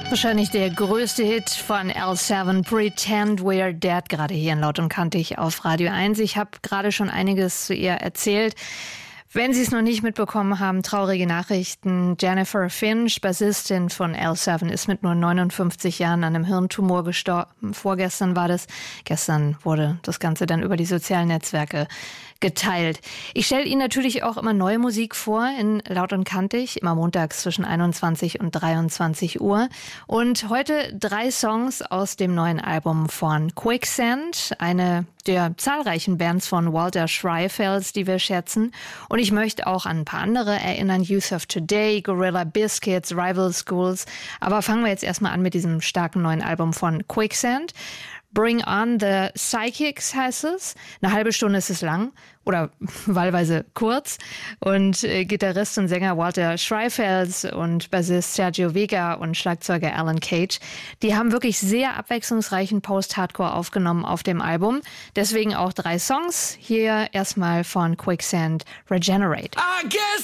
Wahrscheinlich der größte Hit von L7, Pretend We're Dead, gerade hier in Laut und Kantig auf Radio 1. Ich habe gerade schon einiges zu ihr erzählt. Wenn Sie es noch nicht mitbekommen haben, traurige Nachrichten. Jennifer Finch, Bassistin von L7, ist mit nur 59 Jahren an einem Hirntumor gestorben. Vorgestern war das. Gestern wurde das Ganze dann über die sozialen Netzwerke geteilt. Ich stelle Ihnen natürlich auch immer neue Musik vor in Laut und Kantig, immer montags zwischen 21 und 23 Uhr. Und heute 3 Songs aus dem neuen Album von Quicksand, eine der zahlreichen Bands von Walter Schreifels, die wir schätzen. Und ich möchte auch an ein paar andere erinnern, Youth of Today, Gorilla Biscuits, Rival Schools. Aber fangen wir jetzt erstmal an mit diesem starken neuen Album von Quicksand. Bring on the Psychics heißt es. Eine halbe Stunde ist es lang oder wahlweise kurz. Und Gitarrist und Sänger Walter Schreifels und Bassist Sergio Vega und Schlagzeuger Alan Cage, die haben wirklich sehr abwechslungsreichen Post-Hardcore aufgenommen auf dem Album. Deswegen auch 3 Songs. Hier erstmal von Quicksand, Regenerate. I guess